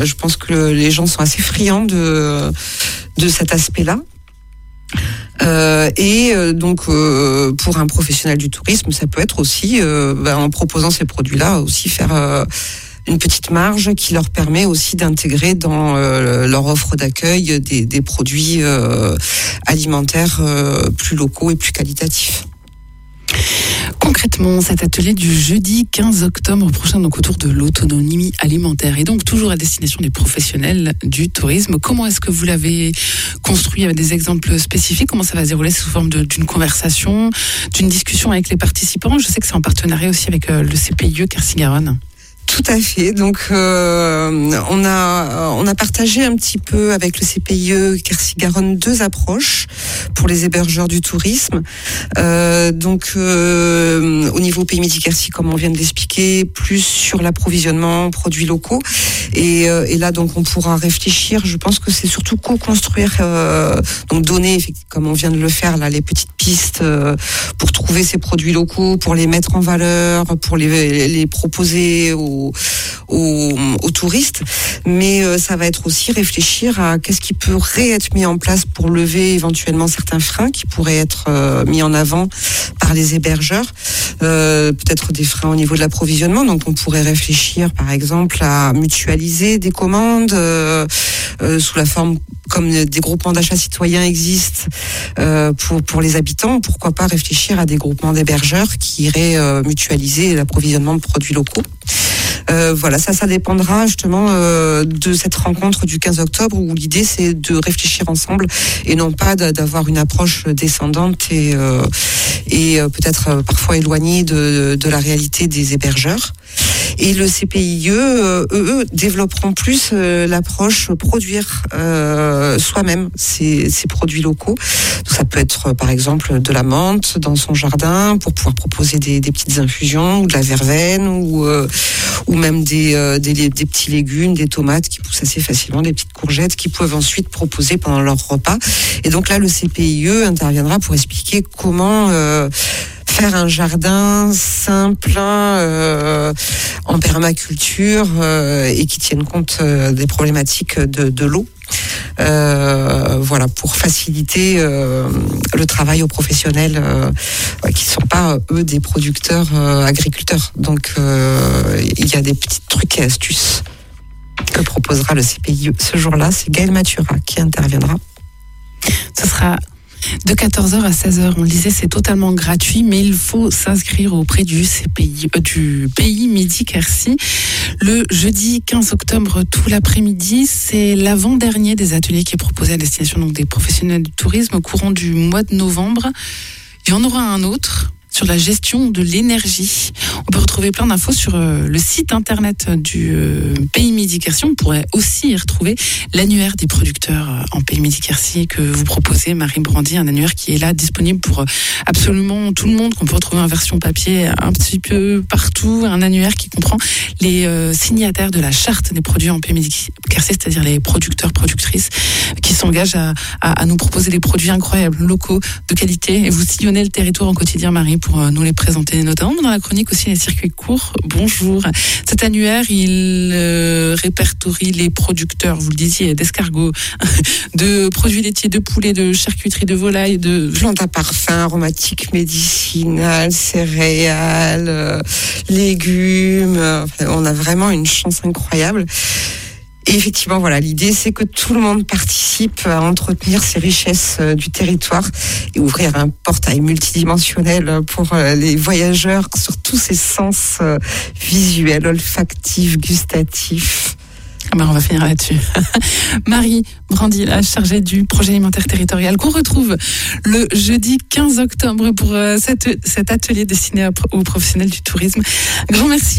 Je pense que les gens sont assez friands de cet aspect-là. Donc pour un professionnel du tourisme, ça peut être aussi, en proposant ces produits-là, aussi faire une petite marge qui leur permet aussi d'intégrer dans leur offre d'accueil des produits alimentaires plus locaux et plus qualitatifs. Concrètement, cet atelier du jeudi 15 octobre prochain, donc autour de l'autonomie alimentaire, et donc toujours à destination des professionnels du tourisme. Comment est-ce que vous l'avez construit avec des exemples spécifiques? Comment ça va se dérouler? C'est sous forme d'une conversation, d'une discussion avec les participants? Je sais que c'est en partenariat aussi avec le CPIE Quercy-Garonne. Tout à fait. Donc, on a partagé un petit peu avec le CPIE Quercy-Garonne 2 approches pour les hébergeurs du tourisme. Au niveau Pays Midi Quercy, comme on vient de l'expliquer, plus sur l'approvisionnement en produits locaux. Et là, donc, on pourra réfléchir. Je pense que c'est surtout co-construire, donc donner, comme on vient de le faire là, les petites pistes pour trouver ces produits locaux, pour les mettre en valeur, pour les proposer aux touristes, mais ça va être aussi réfléchir à qu'est-ce qui pourrait être mis en place pour lever éventuellement certains freins qui pourraient être mis en avant par les hébergeurs, peut-être des freins au niveau de l'approvisionnement. Donc on pourrait réfléchir par exemple à mutualiser des commandes sous la forme comme des groupements d'achats citoyens existent pour les habitants. Pourquoi pas réfléchir à des groupements d'hébergeurs qui iraient mutualiser l'approvisionnement de produits locaux. Voilà, ça dépendra justement de cette rencontre du 15 octobre où l'idée c'est de réfléchir ensemble et non pas d'avoir une approche descendante et peut-être parfois éloignée de la réalité des hébergeurs. Et le CPIE, eux, développeront plus l'approche produire soi-même ces produits locaux. Donc, ça peut être par exemple de la menthe dans son jardin pour pouvoir proposer des petites infusions ou de la verveine ou même des petits légumes, des tomates qui poussent assez facilement, des petites courgettes qu'ils peuvent ensuite proposer pendant leur repas. Et donc là, le CPIE interviendra pour expliquer comment faire un jardin simple en permaculture et qui tienne compte des problématiques de l'eau. Voilà, pour faciliter le travail aux professionnels qui ne sont pas, eux, des producteurs agriculteurs. Donc, il y a des petits trucs et astuces que proposera le CPIE. Ce jour-là, c'est Gaël Matura qui interviendra. Ce sera de 14h à 16h, on le disait, c'est totalement gratuit, mais il faut s'inscrire auprès du CPI, du Pays Midi Quercy. Le jeudi 15 octobre, tout l'après-midi, c'est l'avant-dernier des ateliers qui est proposé à destination donc des professionnels du tourisme au courant du mois de novembre. Il y en aura un autre sur la gestion de l'énergie. On peut retrouver plein d'infos sur le site internet du Pays Midi Quercy. On pourrait aussi y retrouver l'annuaire des producteurs en Pays Midi Quercy que vous proposez, Marie Brandy, un annuaire qui est là disponible pour absolument tout le monde, qu'on peut retrouver en version papier un petit peu partout, un annuaire qui comprend les signataires de la charte des produits en Pays Midi Quercy, c'est-à-dire les producteurs, productrices qui s'engagent à nous proposer des produits incroyables, locaux, de qualité, et vous sillonnez le territoire au quotidien, Marie, pour nous les présenter, notamment dans la chronique aussi les circuits courts. Bonjour. Cet annuaire, il répertorie les producteurs, vous le disiez, d'escargots, de produits laitiers, de poulet, de charcuterie, de volaille, de plantes à parfum, aromatiques, médicinales, céréales, légumes. On a vraiment une chance incroyable. Et effectivement, voilà, l'idée, c'est que tout le monde participe à entretenir ces richesses du territoire et ouvrir un portail multidimensionnel pour les voyageurs sur tous ces sens visuels, olfactifs, gustatifs. Ben on va finir là-dessus. Marie Brandy, la chargée du projet alimentaire territorial, qu'on retrouve le jeudi 15 octobre pour cet atelier destiné aux professionnels du tourisme. Grand merci.